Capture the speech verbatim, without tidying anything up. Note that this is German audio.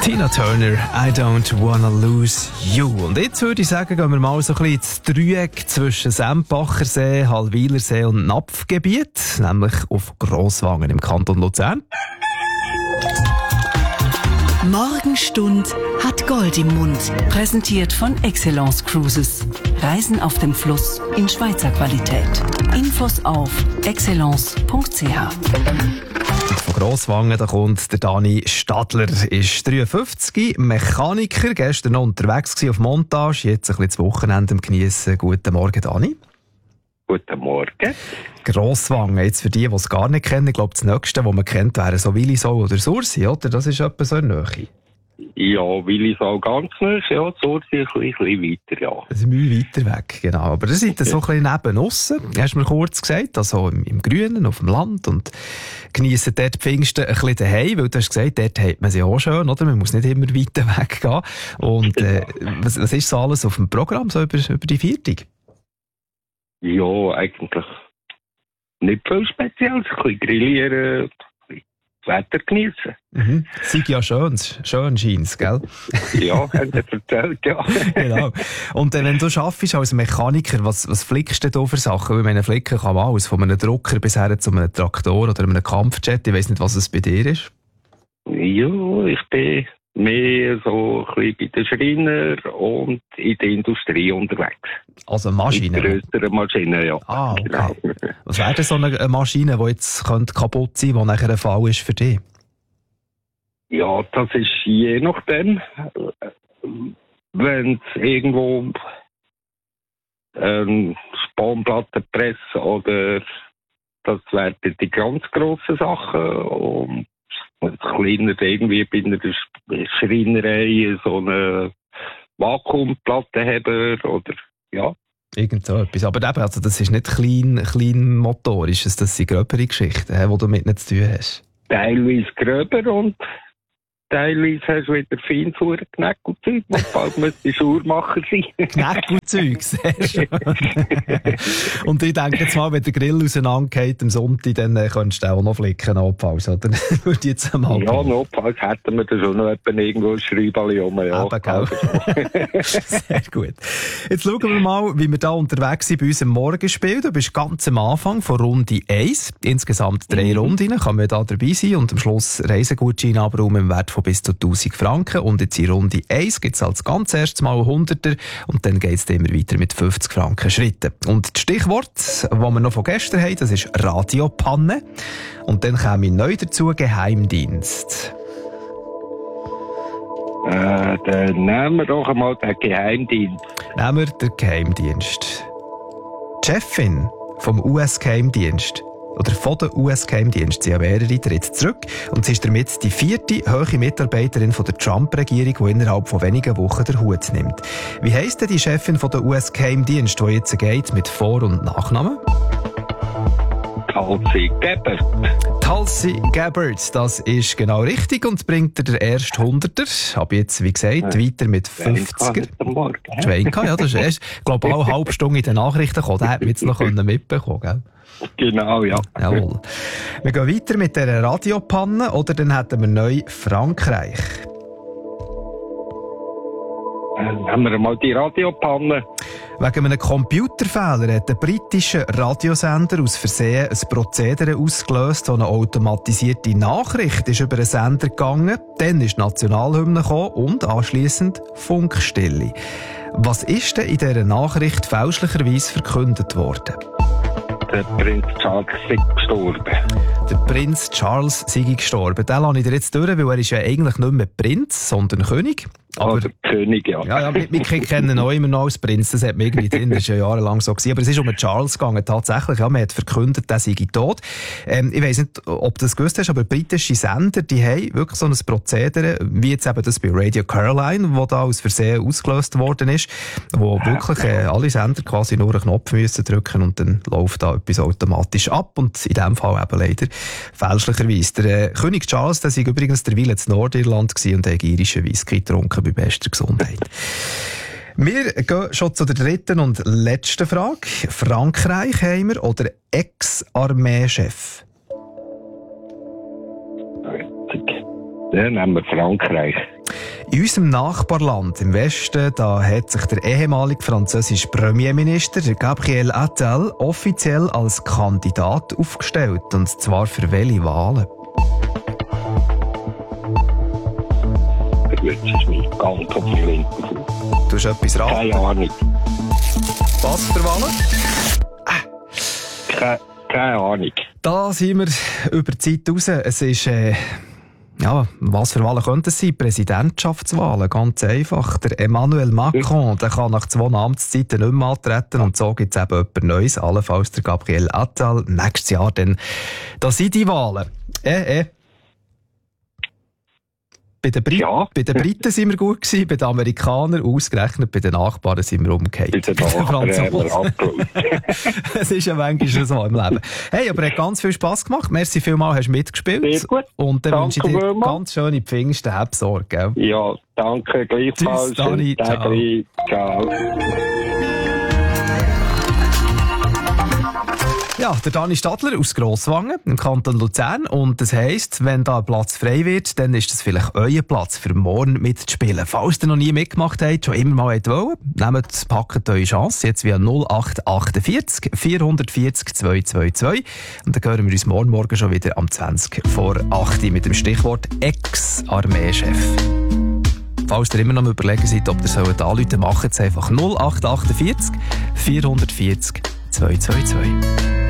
Tina Turner, I don't wanna lose you. Und jetzt würde ich sagen, gehen wir mal so ein bisschen ins Dreieck zwischen Sempachersee, Hallwilersee und Napfgebiet, nämlich auf Grosswangen im Kanton Luzern. Morgenstund hat Gold im Mund. Präsentiert von Excellence Cruises. Reisen auf dem Fluss in Schweizer Qualität. Infos auf excellence punkt c h. Von Grosswangen, da kommt der Dani Stadler, ist dreiundfünfzig, Mechaniker, gestern noch unterwegs gewesen auf Montage, jetzt ein bisschen das Wochenende am Geniessen. Guten Morgen, Dani. Guten Morgen. Grosswangen, jetzt für die, die es gar nicht kennen, ich glaube, das Nächste, was man kennt, wäre so Willisau oder Sursi, oder? Das ist etwa so eine Nähe. Ja, Willisau ganz nah, ja, Sursi ein bisschen, ein bisschen weiter, ja. Das ist Mühe weiter weg, genau. Aber ihr seid so ein bisschen neben aussen, hast du mir kurz gesagt, also im, im Grünen, auf dem Land und geniessen dort die Pfingsten ein bisschen daheim, weil du hast gesagt, dort hat man sie auch schön, oder? Man muss nicht immer weiter weggehen. Und äh, was, was ist so alles auf dem Programm, so über, über die Viertig? Ja, eigentlich nicht viel Spezielles. Ein bisschen grillieren, ein bisschen das Wetter geniessen. Mhm. Sei ja schön, schön scheint's, gell? Ja, haben Sie erzählt, ja. Genau. Und äh, wenn du arbeitest als Mechaniker, was, was flickst du da für Sachen? Weil meine Flicken kann man alles, von einem Drucker bis her zu einem Traktor oder einem Kampfjet. Ich weiss nicht, was es bei dir ist. Ja, ich bin mehr so ein bisschen bei den Schreiner und in der Industrie unterwegs. Also Maschinen? Grössere Maschinen, ja. Ah, okay. Genau. Was wäre denn so eine Maschine, die jetzt könnte kaputt sein könnte, die nachher ein Fall ist für dich? Ja, das ist je nachdem. Wenn es irgendwo ähm, Spanplattenpresse oder das wären die ganz grossen Sachen und kleiner irgendwie bei einer Schreinerei so eine Vakuumplattenheber oder ja. Irgend so etwas. Aber eben, also das ist nicht klein, klein motorisch, das sind gröbere Geschichten, die du damit nicht zu tun hast. Teilweise gröber und teilweise hast du wieder Feinfuhr, Knäckelzeug, und bald müsste Schuhmacher sein. Knäckelzeug, sehr schön. Und ich denke jetzt mal, wenn der Grill auseinandergeht am Sonntag, dann äh, könntest du auch noch flicken, notfalls, oder? Würde ich jetzt einmal ja, notfalls hätten wir da schon noch irgendwo ein Schreiberli rum. Ja, eben, gell? Sehr gut. Jetzt schauen wir mal, wie wir da unterwegs sind bei unserem Morgenspiel. Du bist ganz am Anfang von Runde eins. Insgesamt drei mhm. Runden kann man da dabei sein und am Schluss Reisegutschein abräumen im Wert von bis zu tausend Franken. Und jetzt in Runde eins gibt es als ganz erstes Mal Hunderter und dann geht es immer weiter mit fünfzig Franken Schritten. Und das Stichwort, das wir noch von gestern haben, das ist Radiopanne. Und dann käme neu dazu Geheimdienst. Äh, dann nehmen wir doch einmal den Geheimdienst. Nehmen wir den Geheimdienst. Die Chefin vom U S-Geheimdienst oder von der U S-Geheimdienst, sie haben mehrere, tritt zurück und sie ist damit die vierte hohe Mitarbeiterin von der Trump-Regierung, die innerhalb von wenigen Wochen den Hut nimmt. Wie heisst denn die Chefin von der U S-Geheimdienst, die jetzt geht mit Vor- und Nachnamen? Tulsi Gabbard. Tulsi Gabbard, das ist genau richtig und bringt dir den ersten Hunderter. Habe jetzt, wie gesagt, weiter mit fünfziger. Schwenka, ja, das ist erst, ich glaube, auch eine halbe Stunde in den Nachrichten gekommen. Den hätten wir jetzt noch mitbekommen, gell? Genau, ja. Jawohl. Wir gehen weiter mit dieser Radiopanne oder dann hätten wir neu Frankreich. Dann haben wir mal die Radiopanne. Wegen einem Computerfehler hat der britische Radiosender aus Versehen ein Prozedere ausgelöst, so eine automatisierte Nachricht ist über den Sender gegangen, dann ist die Nationalhymne gekommen und anschliessend Funkstille. Was ist denn in dieser Nachricht fälschlicherweise verkündet worden? Der Prinz Charles sei gestorben. Der Prinz Charles sei gestorben. Den lasse ich dir jetzt durch, weil er ist ja eigentlich nicht mehr Prinz, sondern König. Aber, Oder König, ja. Ja, ja, wir, wir kennen ihn auch immer noch als Prinz, das hat man irgendwie drin, das ist ja jahrelang so gewesen. Aber es ist um den Charles gegangen, tatsächlich. Ja, man hat verkündet, der sei tot. Ähm, ich weiss nicht, ob du das gewusst hast, aber britische Sender, die haben wirklich so ein Prozedere, wie jetzt eben das bei Radio Caroline, wo da aus Versehen ausgelöst worden ist, wo wirklich äh, alle Sender quasi nur einen Knopf müssen drücken und dann läuft da etwas automatisch ab und in dem Fall eben leider fälschlicherweise. Der äh, König Charles, der war übrigens der Wille in Nordirland und hat irischen Whisky getrunken bei bester Gesundheit. Wir gehen schon zu der dritten und letzten Frage. Frankreich haben wir oder Ex-Armeechef? Dann haben wir Frankreich. In unserem Nachbarland im Westen, da hat sich der ehemalige französische Premierminister Gabriel Attal offiziell als Kandidat aufgestellt. Und zwar für welche Wahlen? Jetzt ist mir ganz auf die Linke. Du hast etwas raten? Keine Ahnung. Was für Wahlen? Keine, keine Ahnung. Da sind wir über die Zeit raus. Es ist, äh, ja, was für Wahlen könnten es sein? Präsidentschaftswahlen, ganz einfach. Der Emmanuel Macron, der kann nach zwei Amtszeiten nicht mehr antreten und so gibt es eben jemand Neues, allenfalls der Gabriel Attal. Nächstes Jahr dann, da sind die Wahlen. Äh, äh. Bei den, Brit- Ja. bei den Briten sind wir gut gewesen, bei den Amerikanern ausgerechnet, bei den Nachbarn sind wir umgekehrt. Bei den Nachbarn haben wir abgeholt. Es ist ja manchmal so im Leben. Hey, aber hat ganz viel Spass gemacht. Merci vielmals, hast du mitgespielt. Sehr gut. Und dann Danke wünsche ich dir vielmals. ganz schöne Pfingsten, hab Sorge, gell? Ja, danke gleichfalls. Tschüss, Dani. Schönen Tag rein. Ciao. Ja, der Dani Stadler aus Grosswangen im Kanton Luzern. Und das heisst, wenn da ein Platz frei wird, dann ist das vielleicht euer Platz für morgen mitzuspielen. Falls ihr noch nie mitgemacht habt, schon immer mal wollt, nehmt, packt eure Chance jetzt via null acht achtundvierzig vierhundertvierzig zweihundertzweiundzwanzig. Und dann hören wir uns morgen Morgen schon wieder am zwanzig vor acht mit dem Stichwort Ex-Armeechef. Falls ihr immer noch überlegen seid, ob ihr sollt anrufen, macht es einfach null acht achtundvierzig vierhundertvierzig zweihundertzweiundzwanzig.